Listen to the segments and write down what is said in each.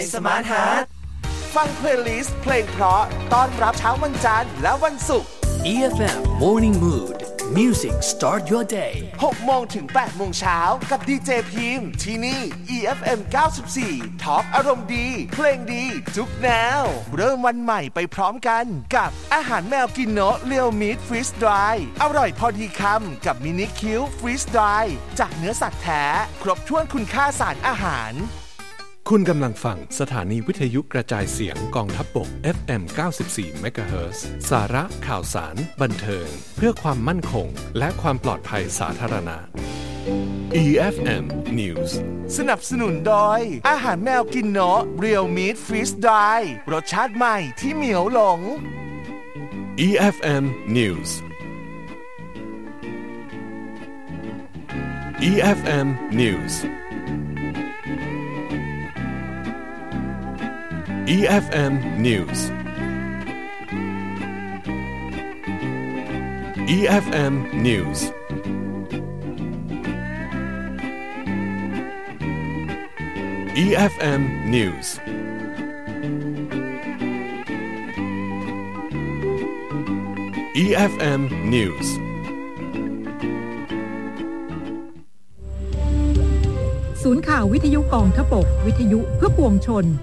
สมาร์ทฮาร์ทฟังเพลย์ลิสต์เพลงเพราะต้อนรับเช้าวันจันทร์และวันศุกร์ EFM Morning Mood Music Start Your Day 6 โมงถึง 8 โมงเช้ากับดีเจพิมพ์ที่นี่ EFM 94 ท็อปอารมณ์ดีเพลงดีทุกแนวเริ่มวันใหม่ไปพร้อมกันกับอาหารแมวกินโนะเรียวมิตฟรีสดรายอร่อยพอดีคำกับมินิคิวฟรีสดรายจากเนื้อสัตว์แท้ครบถ้วนคุณค่าสารอาหารคุณกำลังฟังสถานีวิทยุกระจายเสียงกองทัพบก FM 94 MHz สาระข่าวสารบันเทิงเพื่อความมั่นคงและความปลอดภัยสาธารณะ EFM News สนับสนุนโดยอาหารแมวกินโนะเรียวมิตฟรีสดรายรสชาติใหม่ที่เหมียวหลง EFM News EFM News EFM News EFM News EFM News EFM News ศูนย์ข่าววิทยุกองทพบกวิทยุเพื่อปวงชน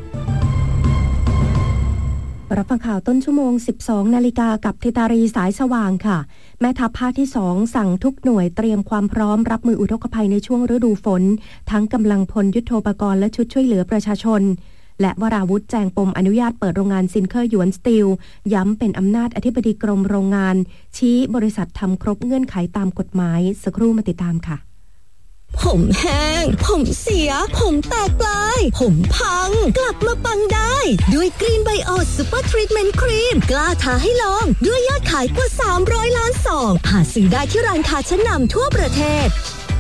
รับฟังข่าวต้นชั่วโมง 12 นาฬิกากับธิตารีสายสว่างค่ะแม่ทัพภาคที่ 2 สั่งทุกหน่วยเตรียมความพร้อมรับมืออุทกภัยในช่วงฤดูฝนทั้งกำลังพลยุทโธปกรณ์และชุดช่วยเหลือประชาชนและวราวุธแจงปมอนุญาตเปิดโรงงานซินเคอร์หยวนสตีลย้ำเป็นอำนาจอธิบดีกรมโรงงานชี้บริษัททำครบเงื่อนไขตามกฎหมายสักครู่มาติดตามค่ะผมแห้งผมเสียผมแตกปลายผมพังกลับมาปังได้ด้วยกรีนไบโอซูเปอร์ทรีทเมนต์ครีมกล้าท้าให้ลองด้วยยอดขายกว่า300 ล้านซองหาซื้อได้ที่ร้านค้าชั้นนำทั่วประเทศ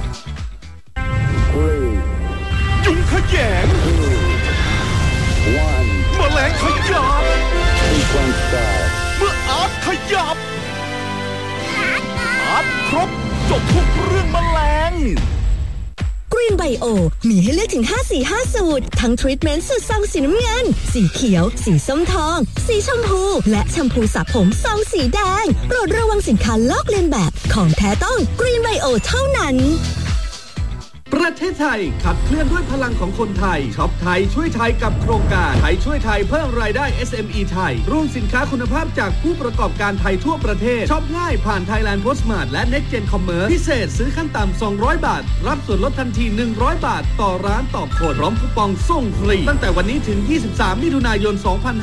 ยุงขยงแมลงขยับเมื่ออาร์ตขยับอาร์ตครบจบทุกเรื่องแมลงกรีนไบโอมีให้เลือกถึง5 สี5สูตรทั้งทรีทเมนต์สูตรซองสีน้ำเงินสีเขียวสีส้มทองสีชมพูและแชมพูสระผมซองสีแดงโปรดระวังสินค้าลอกเลียนแบบของแท้ต้องกรีนไบโอเท่านั้นประเทศไทยขับเคลื่อนด้วยพลังของคนไทยช็อปไทยช่วยไทยกับโครงการไทยช่วยไทยเพิ่มรายได้ SME ไทยรวมสินค้าคุณภาพจากผู้ประกอบการไทยทั่วประเทศช็อปง่ายผ่าน Thailand Postmart และ Next Gen Commerce พิเศษซื้อขั้นต่ำ200 บาทรับส่วนลดทันที100 บาทต่อร้านต่อคนพร้อมคูปองส่งฟรีตั้งแต่วันนี้ถึง23 มิถุนายน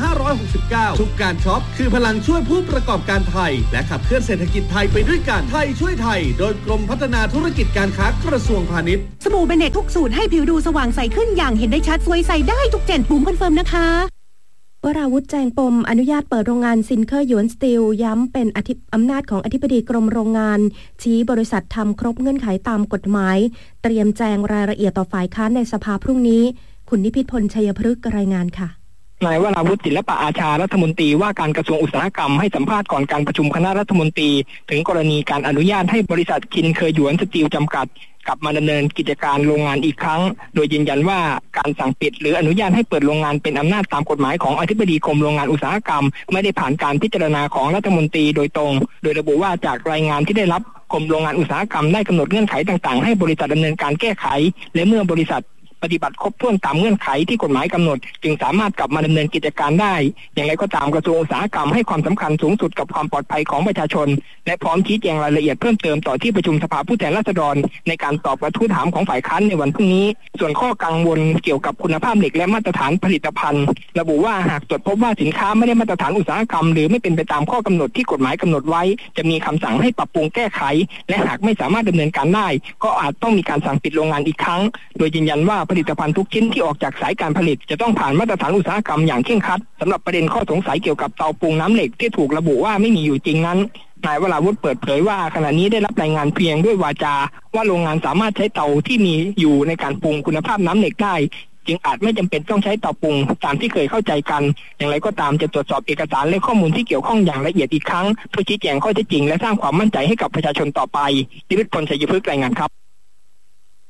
2569ทุกการช็อปคือพลังช่วยผู้ประกอบการไทยและขับเคลื่อนเศรษฐกิจไทยไปด้วยกันไทยช่วยไทยโดยกรมพัฒนาธุรกิจการค้ากระทรวงพาณิชย์สบู่เบเนตทุกสูตรให้ผิวดูสว่างใสขึ้นอย่างเห็นได้ชัดสวยใสได้ทุกเจนปุ่มคอนเฟิร์มนะคะวราวุธแจงปมอนุญาตเปิดโรงงานซินเคอร์หยวนสตีลย้ำเป็นอำนาจของอธิบดีกรมโรงงานชี้บริษัททำครบเงื่อนไขตามกฎหมายเตรียมแจงรายละเอียดต่อฝ่ายค้านในสภาพรุ่งนี้คุณนิพิษพลชัยพฤกษ์รายงานค่ะนายวราวุธศิลปะอาชารัฐมนตรีว่าการกระทรวงอุตสาหกรรมให้สัมภาษณ์ก่อนการประชุมคณะรัฐมนตรีถึงกรณีการอนุญาตให้บริษัทซินเคอร์หยวนสตีลจำกัดกลับมาดำเนินกิจการโรงงานอีกครั้งโดยยืนยันว่าการสั่งปิดหรืออนุญาตให้เปิดโรงงานเป็นอำนาจตามกฎหมายของอธิบดีกรมโรงงานอุตสาหกรรมไม่ได้ผ่านการพิจารณาของรัฐมนตรีโดยตรงโดยระบุว่าจากรายงานที่ได้รับกรมโรงงานอุตสาหกรรมได้กำหนดเงื่อนไขต่างๆให้บริษัทดำเนินการแก้ไขและเมื่อบริษัทปฏิบัติครบถ้วนตามเงื่อนไขที่กฎหมายกำหนดจึงสามารถกลับมาดำเนินกิจการได้อย่างไรก็ตามกระทรวงอุตสาหกรรมให้ความสำคัญสูงสุดกับความปลอดภัยของประชาชนและพร้อมชี้แจงรายละเอียดเพิ่มเติมต่อที่ประชุมสภาผู้แทนราษฎรในการตอบกระทู้ถามของฝ่ายค้านในวันพรุ่งนี้ส่วนข้อกังวลเกี่ยวกับคุณภาพเหล็กและมาตรฐานผลิตภัณฑ์ระบุว่าหากตรวจพบว่าสินค้าไม่ได้มาตรฐานอุตสาหกรรมหรือไม่เป็นไปตามข้อกำหนดที่กฎหมายกำหนดไว้จะมีคำสั่งให้ปรับปรุงแก้ไขและหากไม่สามารถดำเนินการได้ก็อาจต้องมีการสั่งปิดโรงงานอีกครั้งโดยยืนยันว่าผลิตภัณฑ์ทุกชิ้นที่ออกจากสายการผลิตจะต้องผ่านมาตรฐานอุตสาหกรรมอย่างเคร่งครัดสำหรับประเด็นข้อสงสัยเกี่ยวกับเตาปรุงน้ำเหล็กที่ถูกระบุว่าไม่มีอยู่จริงนั้นนายวราวุธเปิดเผยว่าขณะนี้ได้รับรายงานเพียงด้วยวาจาว่าโรงงานสามารถใช้เตาที่มีอยู่ในการปรุงคุณภาพน้ำเหล็กได้จึงอาจไม่จำเป็นต้องใช้เตาปรุงตามที่เคยเข้าใจกันอย่างไรก็ตามจะตรวจสอบเอกสารและข้อมูลที่เกี่ยวข้องอย่างละเอียดอีกครั้งเพื่อชี้แจงข้อเท็จจริงและสร้างความมั่นใจให้กับประชาชนต่อไปนิพิษพลชัยพฤกษ์รายงานครับ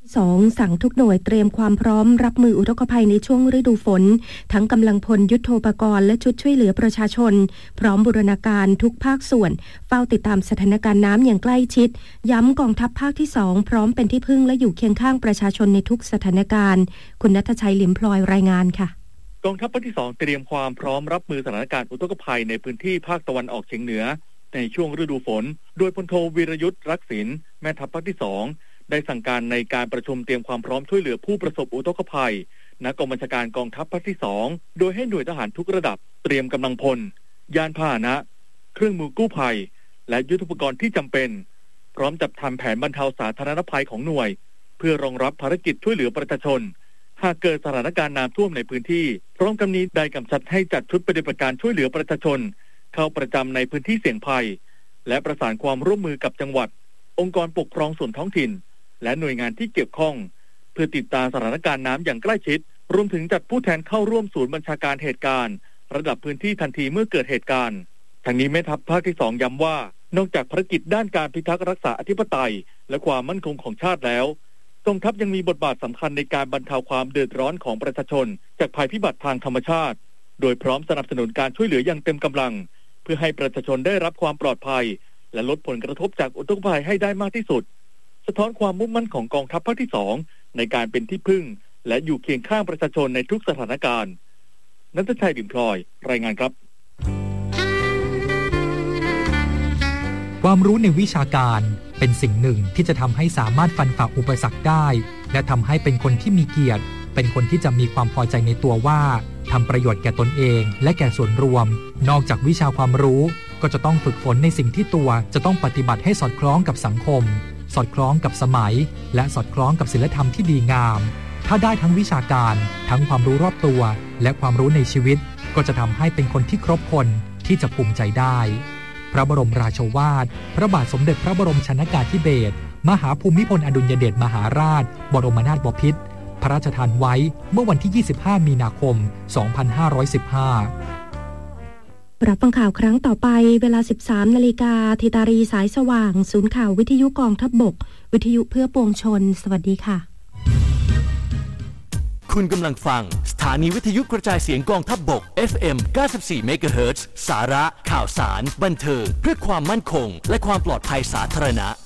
2สั่งทุกหน่วยเตรียมความพร้อมรับมืออุทกภัยในช่วงฤดูฝนทั้งกำลังพลยุทโธปกรณ์และชุดช่วยเหลือประชาชนพร้อมบูรณาการทุกภาคส่วนเฝ้าติดตามสถานการณ์น้ำอย่างใกล้ชิดย้ำกองทัพภาคที่2พร้อมเป็นที่พึ่งและอยู่เคียงข้างประชาชนในทุกสถานการณ์คุณณัฐชัยหลิมพลอยรายงานค่ะกองทัพภาคที่2เตรียมความพร้อมรับมือสถานการณ์อุทกภัยในพื้นที่ภาคตะวันออกเฉียงเหนือในช่วงฤดูฝนโดยพลโทวีรยุทธ์รักษิณแม่ทัพภาคที่2ได้สั่งการในการประชุมเตรียมความพร้อมช่วยเหลือผู้ประสบอุทกภัยณกองบัญชาการกองทัพภาคที่2โดยให้หน่วยทหารทุกระดับเตรียมกำลังพลยานพาหนะเครื่องมือกู้ภัยและยุทโธปกรณ์ที่จำเป็นพร้อมจัดทำแผนบรรเทาสาธารณภัยของหน่วยเพื่อรองรับภารกิจช่วยเหลือประชาชนหากเกิดสถานการณ์น้ำท่วมในพื้นที่พร้อมกันนี้ได้กำชับให้จัดชุดปฏิบัติการช่วยเหลือประชาชนเข้าประจำในพื้นที่เสี่ยงภัยและประสานความร่วมมือกับจังหวัดองค์กรปกครองส่วนท้องถิ่นและหน่วยงานที่เกี่ยวข้องเพื่อติดตามสถานการณ์น้ำอย่างใกล้ชิดรวมถึงจัดผู้แทนเข้าร่วมศูนย์บัญชาการเหตุการณ์ระดับพื้นที่ทันทีเมื่อเกิดเหตุการณ์ทางนี้แม่ทัพภาคที่2ย้ำว่านอกจากภารกิจด้านการพิทักษ์รักษาอธิปไตยและความมั่นคงของชาติแล้วกองทัพยังมีบทบาทสำคัญในการบรรเทาความเดือดร้อนของประชาชนจากภัยพิบัติทางธรรมชาติโดยพร้อมสนับสนุนการช่วยเหลืออย่างเต็มกำลังเพื่อให้ประชาชนได้รับความปลอดภัยและลดผลกระทบจากอุทกภัยให้ได้มากที่สุดสะท้อนความมุ่งมั่นของกองทัพภาคที่2ในการเป็นที่พึ่งและอยู่เคียงข้างประชาชนในทุกสถานการณ์ณัฐชัย บิ่มพลอยรายงานครับความรู้ในวิชาการเป็นสิ่งหนึ่งที่จะทำให้สามารถฟันฝ่าอุปสรรคได้และทำให้เป็นคนที่มีเกียรติเป็นคนที่จะมีความพอใจในตัวว่าทำประโยชน์แก่ตนเองและแก่ส่วนรวมนอกจากวิชาความรู้ก็จะต้องฝึกฝนในสิ่งที่ตัวจะต้องปฏิบัติให้สอดคล้องกับสังคมสอดคล้องกับสมัยและสอดคล้องกับศีลธรรมที่ดีงามถ้าได้ทั้งวิชาการทั้งความรู้รอบตัวและความรู้ในชีวิตก็จะทำให้เป็นคนที่ครบคนที่จะภูมิใจได้พระบรมราโชวาทพระบาทสมเด็จพระบรมชนกาธิเบศรมหาภูมิพลอดุลยเดชมหาราชบรมนาถบพิตรพระราชทานไว้เมื่อวันที่25มีนาคม2515 รับฟังข่าวครั้งต่อไปเวลา 13:00 น.ธิตารีสายสว่างศูนย์ข่าววิทยุกองทัพบกวิทยุเพื่อปวงชนสวัสดีค่ะคุณกำลังฟังสถานีวิทยุกระจายเสียงกองทัพบก FM 94 MHz สาระข่าวสารบันเทิงเพื่อความมั่นคงและความปลอดภัยสาธารณะ